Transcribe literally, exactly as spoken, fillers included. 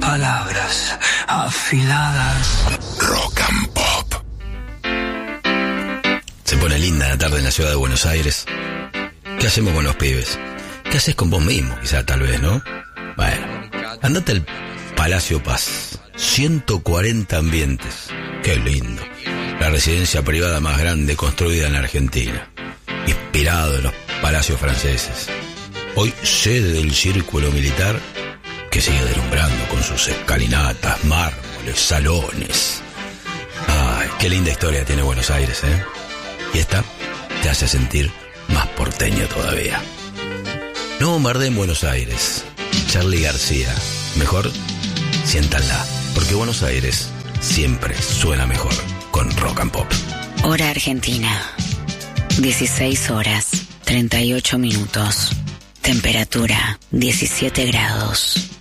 palabras afiladas. Rock and Pop. Se pone linda la tarde en la ciudad de Buenos Aires. ¿Qué hacemos con los pibes? ¿Qué haces con vos mismo? Quizá, tal vez, ¿no? Bueno, andate al Palacio Paz. ciento cuarenta ambientes. Qué lindo. La residencia privada más grande construida en la Argentina. Inspirado en los palacios franceses. Hoy sede del Círculo Militar, que sigue deslumbrando con sus escalinatas, mármoles, salones. Ay, qué linda historia tiene Buenos Aires, ¿eh? Y esta te hace sentir más porteño todavía. No bombardeen Buenos Aires. Charly García. Mejor, siéntanla, porque Buenos Aires siempre suena mejor con Rock and Pop. Hora Argentina. dieciséis horas, treinta y ocho minutos. Temperatura, diecisiete grados.